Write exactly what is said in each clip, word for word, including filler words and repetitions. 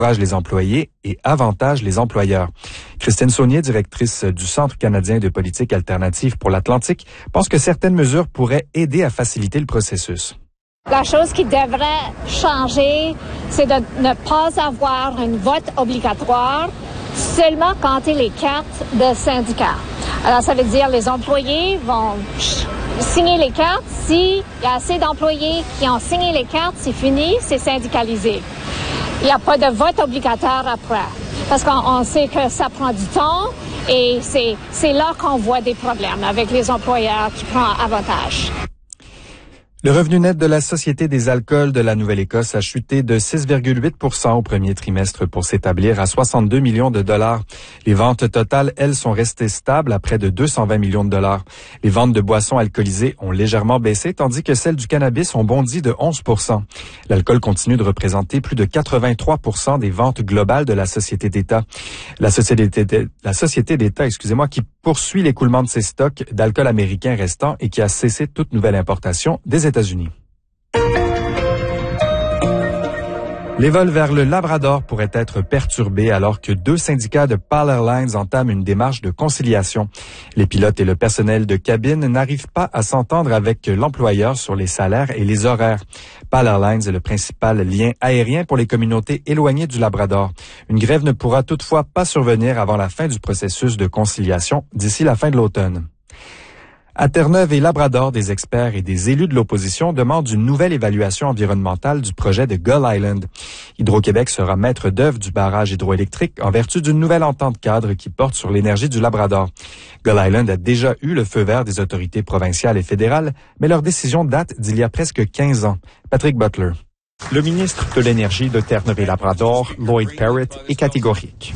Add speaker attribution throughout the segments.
Speaker 1: les employés et avantage les employeurs. Christine Saunier, directrice du Centre canadien de politique alternative pour l'Atlantique, pense que certaines mesures pourraient aider à faciliter le processus.
Speaker 2: La chose qui devrait changer, c'est de ne pas avoir un vote obligatoire seulement quand il y a les cartes de syndicats. Alors, ça veut dire les employés vont signer les cartes. S'il y a assez d'employés qui ont signé les cartes, c'est fini, c'est syndicalisé. Il n'y a pas de vote obligatoire après. Parce qu'on on sait que ça prend du temps et c'est, c'est là qu'on voit des problèmes avec les employeurs qui prennent avantage.
Speaker 1: Le revenu net de la Société des alcools de la Nouvelle-Écosse a chuté de six virgule huit pour cent au premier trimestre pour s'établir à soixante-deux millions de dollars. Les ventes totales, elles, sont restées stables à près de deux cent vingt millions de dollars. Les ventes de boissons alcoolisées ont légèrement baissé, tandis que celles du cannabis ont bondi de onze pour cent. L'alcool continue de représenter plus de quatre-vingt-trois pour cent des ventes globales de la Société d'État. La Société d'État, la Société d'État, excusez-moi, qui poursuit l'écoulement de ses stocks d'alcool américain restants et qui a cessé toute nouvelle importation des États-Unis. Les vols vers le Labrador pourraient être perturbés alors que deux syndicats de PAL Airlines entament une démarche de conciliation. Les pilotes et le personnel de cabine n'arrivent pas à s'entendre avec l'employeur sur les salaires et les horaires. PAL Airlines est le principal lien aérien pour les communautés éloignées du Labrador. Une grève ne pourra toutefois pas survenir avant la fin du processus de conciliation d'ici la fin de l'automne. À Terre-Neuve et Labrador, des experts et des élus de l'opposition demandent une nouvelle évaluation environnementale du projet de Gull Island. Hydro-Québec sera maître d'œuvre du barrage hydroélectrique en vertu d'une nouvelle entente cadre qui porte sur l'énergie du Labrador. Gull Island a déjà eu le feu vert des autorités provinciales et fédérales, mais leur décision date d'il y a presque quinze ans. Patrick Butler.
Speaker 3: Le ministre de l'Énergie de Terre-Neuve et Labrador, Lloyd Parrott, est catégorique.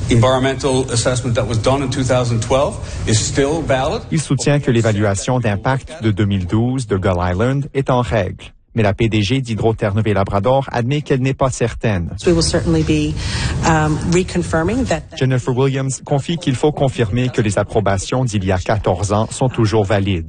Speaker 3: Il soutient que l'évaluation d'impact de deux mille douze de Gull Island est en règle. Mais la P D G d'Hydro-Terre-Neuve et Labrador admet qu'elle n'est pas certaine. Jennifer Williams confie qu'il faut confirmer que les approbations d'il y a quatorze ans sont toujours valides.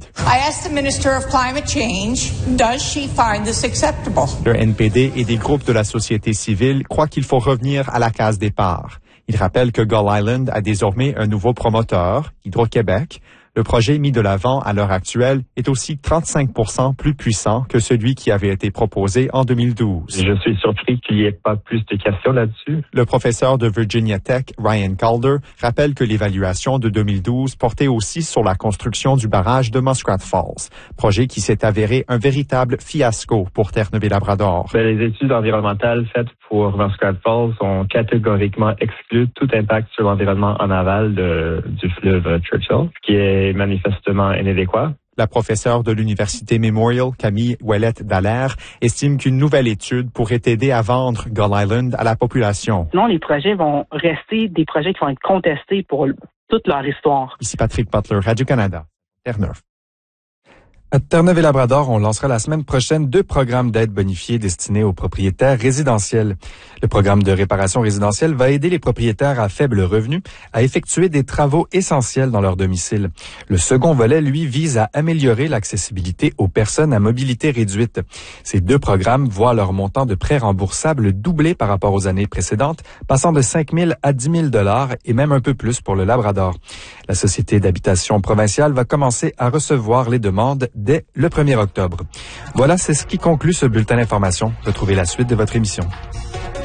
Speaker 3: Le N P D et des groupes de la société civile croient qu'il faut revenir à la case départ. Ils rappellent que Gull Island a désormais un nouveau promoteur, Hydro-Québec. Le projet mis de l'avant à l'heure actuelle est aussi trente-cinq pour cent plus puissant que celui qui avait été proposé en deux mille douze.
Speaker 4: Je suis surpris qu'il n'y ait pas plus de questions là-dessus.
Speaker 3: Le professeur de Virginia Tech, Ryan Calder, rappelle que l'évaluation de deux mille douze portait aussi sur la construction du barrage de Muskrat Falls, projet qui s'est avéré un véritable fiasco pour Terre-Neuve et Labrador.
Speaker 4: Ben, les études environnementales faites pour Muskrat Falls ont catégoriquement exclu tout impact sur l'environnement en aval de, du fleuve Churchill, qui est manifestement inadéquat.
Speaker 3: La professeure de l'Université Memorial, Camille Ouellette-Dallaire, estime qu'une nouvelle étude pourrait aider à vendre Gull Island à la population.
Speaker 5: Non, les projets vont rester des projets qui vont être contestés pour toute leur histoire.
Speaker 3: Ici Patrick Butler, Radio-Canada, Terre-Neuve.
Speaker 1: À Terre-Neuve et Labrador, on lancera la semaine prochaine deux programmes d'aide bonifiée destinés aux propriétaires résidentiels. Le programme de réparation résidentielle va aider les propriétaires à faible revenu à effectuer des travaux essentiels dans leur domicile. Le second volet, lui, vise à améliorer l'accessibilité aux personnes à mobilité réduite. Ces deux programmes voient leur montant de prêt remboursable doubler par rapport aux années précédentes, passant de cinq mille à dix mille dollars et même un peu plus pour le Labrador. La Société d'habitation provinciale va commencer à recevoir les demandes dès le premier octobre. Voilà, c'est ce qui conclut ce bulletin d'information. Retrouvez la suite de votre émission.